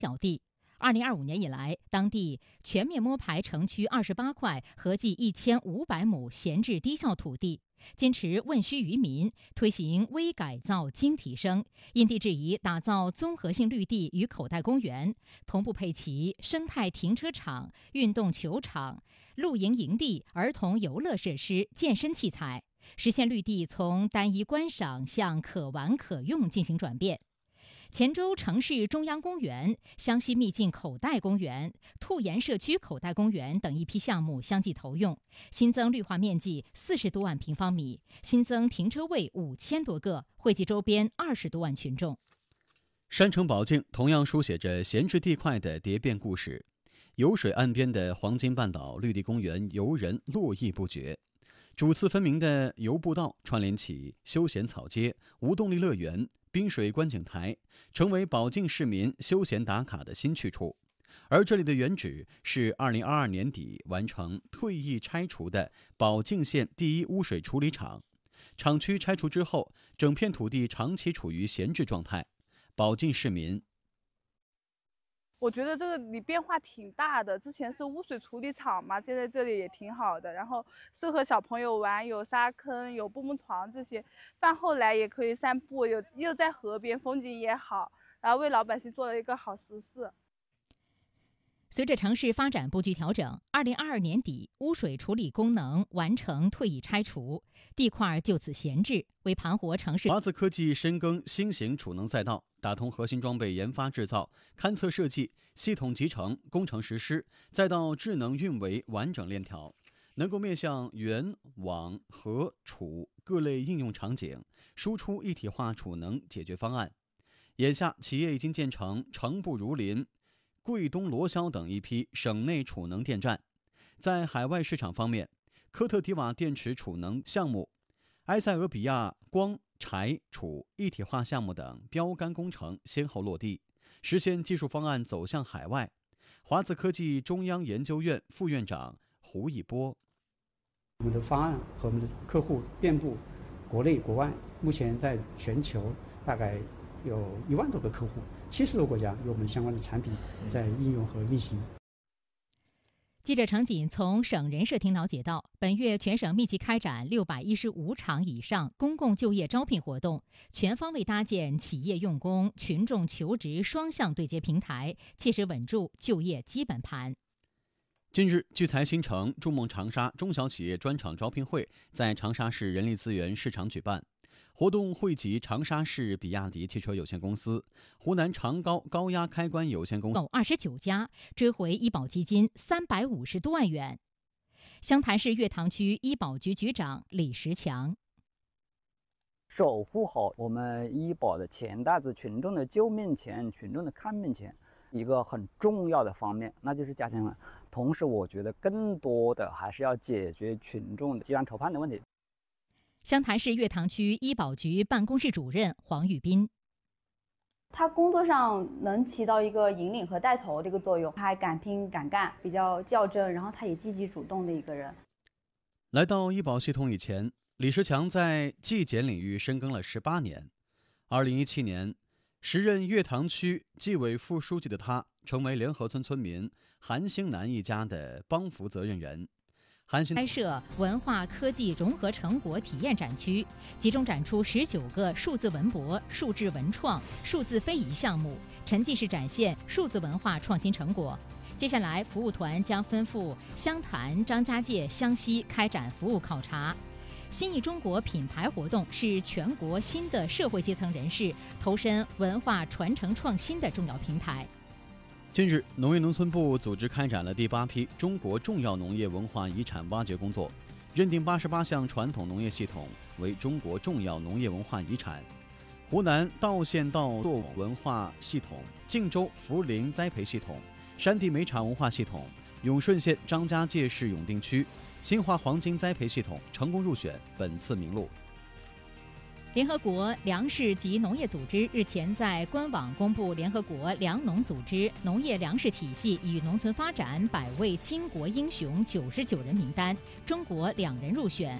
小地。2025年以来，当地全面摸排城区28块合计1500亩闲置低效土地，坚持问需于民，推行微改造精提升，因地制宜打造综合性绿地与口袋公园，同步配齐生态停车场、运动球场、露营营地、儿童游乐设施、健身器材，实现绿地从单一观赏向可玩可用进行转变。黔州城市中央公园、湘西秘境口袋公园、兔岩社区口袋公园等一批项目相继投用，新增绿化面积40多万平方米，新增停车位5000多个，惠及周边20多万群众。 山城宝境同样书写着闲置地块的蝶变故事，游水岸边的黄金半岛绿地公园游人络绎不绝，主次分明的游步道串联起休闲草街、无动力乐园、滨水观景台，成为宝境市民休闲打卡的新去处。而这里的原址是2022年底完成退役拆除的宝境县第一污水处理厂，厂区拆除之后，整片土地长期处于闲置状态。宝境市民， 我觉得这个里变化挺大的，之前是污水处理厂嘛，现在这里也挺好的，然后适合小朋友玩，有沙坑，有蹦蹦床这些，饭后来也可以散步，又在河边，风景也好，然后为老百姓做了一个好实事。 随着城市发展布局调整，2022年底污水处理功能完成退役拆除，地块就此闲置，为盘活城市。 华子科技深耕新型储能赛道，打通核心装备研发制造、勘测设计、系统集成、工程实施，再到智能运维完整链条，能够面向原、网、核、储各类应用场景，输出一体化储能解决方案。眼下，企业已经建成城步如林、桂东罗霄等一批省内储能电站。在海外市场方面，科特迪瓦电池储能项目、埃塞俄比亚光柴储一体化项目等标杆工程先后落地，实现技术方案走向海外。华子科技中央研究院副院长胡一波： 我们的方案和我们的客户遍布国内国外，目前在全球大概有1万多个客户，70多个国家有我们相关的产品在应用和运行。 记者程锦从省人社厅了解到，本月全省密集开展615场以上公共就业招聘活动，全方位搭建企业用工、群众求职双向对接平台，切实稳住就业基本盘。 近日，聚财新城筑梦长沙中小企业专场招聘会在长沙市人力资源市场举办。活动汇集长沙市比亚迪汽车有限公司、湖南长高高压开关有限公司 29家，追回医保基金350多万元。湘潭市月塘区医保局局长李石强： 守护好我们医保的钱袋子，群众的救命钱、群众的看病钱，一个很重要的方面，那就是加强了。同时，我觉得更多的还是要解决群众的积压筹判的问题。 湘潭市月塘区医保局办公室主任黄玉斌： 他工作上能起到一个引领和带头的一个作用，他还敢拼敢干，比较较真，然后他也积极主动的一个人。 来到医保系统以前，李石强在纪检领域深耕了18年。2017年，时任月塘区纪委副书记的他，成为联合村村民韩兴南一家的帮扶责任人。 开设文化科技融合成果体验展区，集中展出19个数字文博、数字文创、数字非遗项目，沉浸式展现数字文化创新成果。接下来，服务团将奔赴湘潭、张家界、湘西开展服务考察。新意中国品牌活动是全国新的社会阶层人士投身文化传承创新的重要平台。 近日，农业农村部组织开展了第8批中国重要农业文化遗产挖掘工作，认定88项传统农业系统为中国重要农业文化遗产。湖南道县稻作文化系统、晋州涪陵栽培系统、山地煤茶文化系统、永顺县张家界市永定区新华黄金栽培系统成功入选本次名录。 联合国粮食及农业组织日前在官网公布联合国粮农组织农业粮食体系与农村发展100位巾帼英雄99人名单，中国2人入选。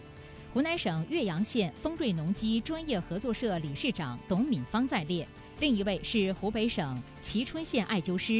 湖南省岳阳县丰瑞农机专业合作社理事长董敏芳在列，另一位是湖北省蕲春县艾灸师